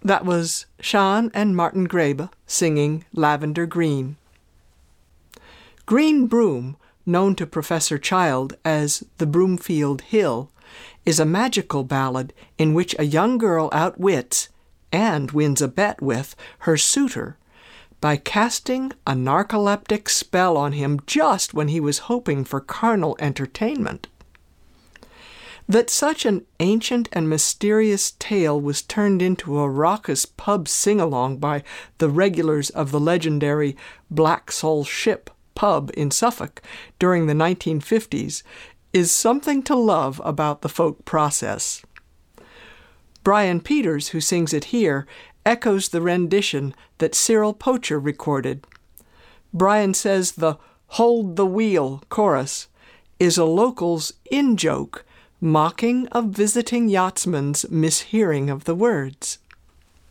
That was Sean and Martin Graebe singing Lavender Green. Green Broom, known to Professor Child as the Broomfield Hill, is a magical ballad in which a young girl outwits, and wins a bet with, her suitor by casting a narcoleptic spell on him just when he was hoping for carnal entertainment. That such an ancient and mysterious tale was turned into a raucous pub sing-along by the regulars of the legendary Black Soul Ship pub in Suffolk during the 1950s is something to love about the folk process. Brian Peters, who sings it here, echoes the rendition that Cyril Poacher recorded. Brian says the "Hold the Wheel" chorus is a local's in-joke, mocking a visiting yachtsman's mishearing of the words.